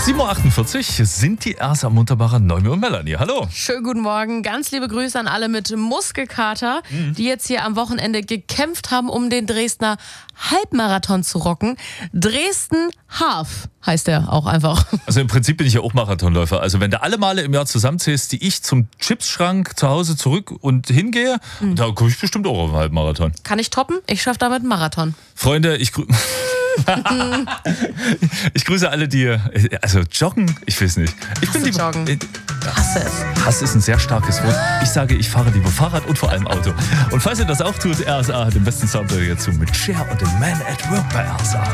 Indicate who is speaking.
Speaker 1: 7.48 Uhr sind die Ersa Munterbacher, Neumi und Melanie. Hallo.
Speaker 2: Schönen guten Morgen. Ganz liebe Grüße an alle mit Muskelkater, die jetzt hier am Wochenende gekämpft haben, um den Dresdner Halbmarathon zu rocken. Dresden Half heißt der auch einfach.
Speaker 1: Also im Prinzip bin ich ja auch Marathonläufer. Also wenn du alle Male im Jahr zusammenzählst, die ich zum Chipsschrank zu Hause zurück und hingehe, da komme ich bestimmt auch auf einen Halbmarathon.
Speaker 2: Kann ich toppen? Ich schaffe damit einen Marathon.
Speaker 1: Freunde, ich grüße alle, die, also joggen, ich weiß nicht. Ich bin lieber,
Speaker 2: joggen. Hasse es.
Speaker 1: Hass ist ein sehr starkes Wort. Ich sage, ich fahre lieber Fahrrad und vor allem Auto. Und falls ihr das auch tut, RSA hat den besten Soundtrack dazu mit Cher und dem Man at Work bei RSA.